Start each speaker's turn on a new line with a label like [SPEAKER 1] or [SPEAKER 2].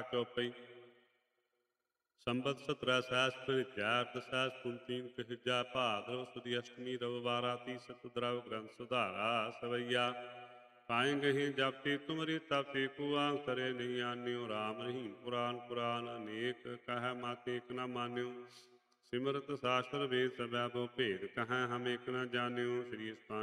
[SPEAKER 1] ਚੌਪਈ। ਸੰਬਤ 17 ਸਹਿਸ ਪਿਰਚਾਰਤ ਸਹਿਸ ਪੁੰਤੀਨ ਕਹਿਜਾ ਭਾਦਰਵ ਸੁਦੀ ਅਸ਼ਟਮੀ ਰਵਿਵਾਰਾ ਤੀਸਤ ਦਰਵ ਗ੍ਰੰਥ ਸੁਧਾਰਾ ਸਵਈਆ। ਪਾਏ ਗਹੀਂ ਜਪਤੀ ਤੁਮਰੀ ਤਪਤੀ ਕੁਆਂਗ ਕਰੇ ਨਹੀਂ ਆਨਿਓ ਰਾਮ ਰਹੀਮ ਪੁਰਾਨ ਪੁਰਾਨ ਅਨੇਕ ਕਹਿ ਮਤ ਏਕ ਨਾ ਮਾਨਿਓ। ਸਿਮਰਤ ਸ਼ਾਸਤਰ ਵੇਦ ਸਭੈ ਬੋ ਭੇਦ ਕਹੈ ਹਮ ਏਕ ਨ ਜਾਣਿਓ। ਸ੍ਰੀ ਅਸਤਾਨ